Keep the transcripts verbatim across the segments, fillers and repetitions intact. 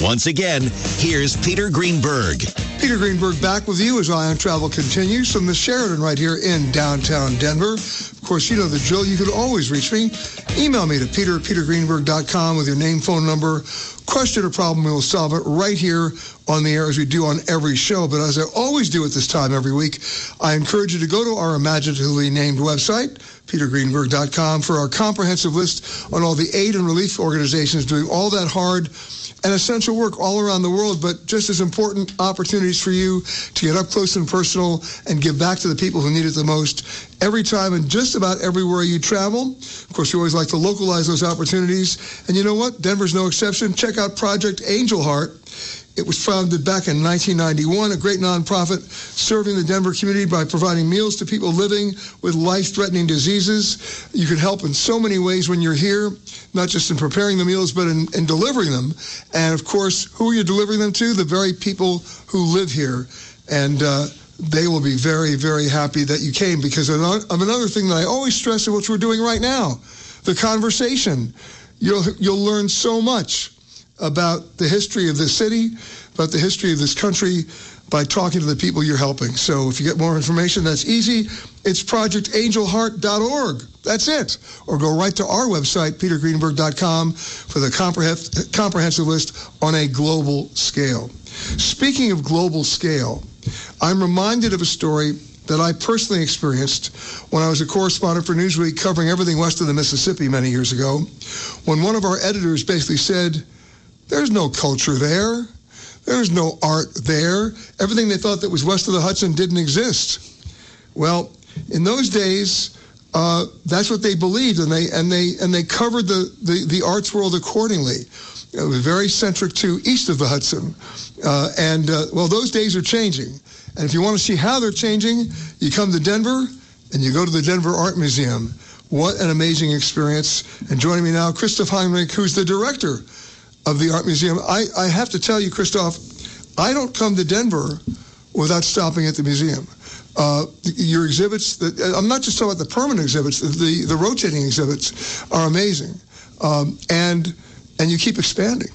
Once again, here's Peter Greenberg. Peter Greenberg back with you as Eye on Travel continues from the Sheraton right here in downtown Denver. Of course, you know the drill. You can always reach me. Email me to peter at peter greenberg dot com with your name, phone number, question or problem. We will solve it right here on the air as we do on every show. But as I always do at this time every week, I encourage you to go to our imaginatively named website, peter greenberg dot com, for our comprehensive list on all the aid and relief organizations doing all that hard and essential work all around the world, but just as important opportunities for you to get up close and personal and give back to the people who need it the most every time and just about everywhere you travel. Of course, we always like to localize those opportunities. And you know what? Denver's no exception. Check out Project Angel Heart. It was founded back in nineteen ninety-one, a great nonprofit serving the Denver community by providing meals to people living with life-threatening diseases. You can help in so many ways when you're here, not just in preparing the meals, but in, in delivering them. And, of course, who are you delivering them to? The very people who live here. And uh, they will be very, very happy that you came, because of another thing that I always stress, which we're doing right now, the conversation. You'll, you'll learn so much about the history of this city, about the history of this country, by talking to the people you're helping. So if you get more information, that's easy. It's project angel heart dot org. That's it. Or go right to our website, peter greenberg dot com, for the compreh- comprehensive list on a global scale. Speaking of global scale, I'm reminded of a story that I personally experienced when I was a correspondent for Newsweek covering everything west of the Mississippi many years ago, when one of our editors basically said, there's no culture there. There's no art there. Everything they thought that was west of the Hudson didn't exist. Well, in those days, uh, that's what they believed, and they and they and they covered the, the, the arts world accordingly. It was very centric to east of the Hudson. Uh, and, uh, well, those days are changing. And if you want to see how they're changing, you come to Denver, and you go to the Denver Art Museum. What an amazing experience. And joining me now, Christoph Heinrich, who's the director of the Art Museum. I, I have to tell you, Christoph, I don't come to Denver without stopping at the museum. Uh, your exhibits, the, I'm not just talking about the permanent exhibits, the, the rotating exhibits are amazing. Um, and and you keep expanding.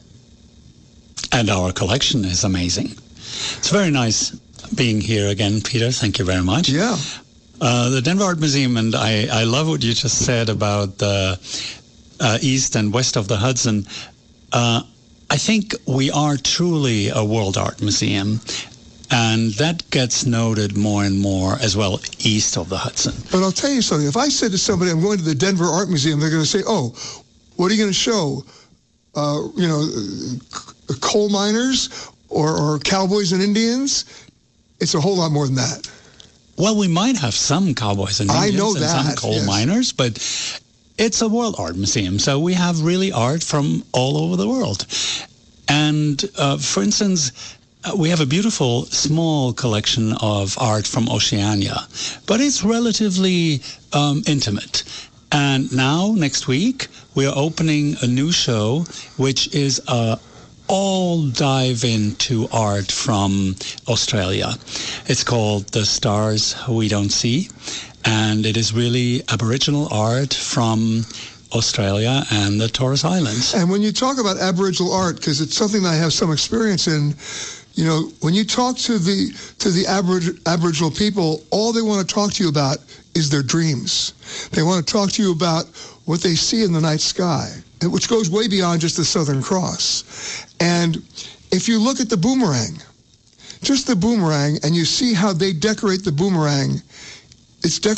And our collection is amazing. It's very nice being here again, Peter. Thank you very much. Yeah. Uh, the Denver Art Museum, and I, I love what you just said about the uh, east and west of the Hudson. Uh, I think we are truly a world art museum, and that gets noted more and more as well east of the Hudson. But I'll tell you something. If I said to somebody, I'm going to the Denver Art Museum, they're going to say, oh, what are you going to show? Uh, you know, coal miners or, or cowboys and Indians? It's a whole lot more than that. Well, we might have some cowboys and Indians I know and that, some coal yes. miners, but it's a world art museum, so we have really art from all over the world. And, uh, for instance, uh, we have a beautiful small collection of art from Oceania, but it's relatively um, intimate. And now, next week, we are opening a new show, which is a all dive into art from Australia. It's called The Stars We Don't See. And it is really Aboriginal art from Australia and the Torres Islands. And when you talk about Aboriginal art, because it's something that I have some experience in, you know, when you talk to the to the Aborig- Aboriginal people, all they want to talk to you about is their dreams. They want to talk to you about what they see in the night sky, which goes way beyond just the Southern Cross. And if you look at the boomerang, just the boomerang, and you see how they decorate the boomerang, it's decorated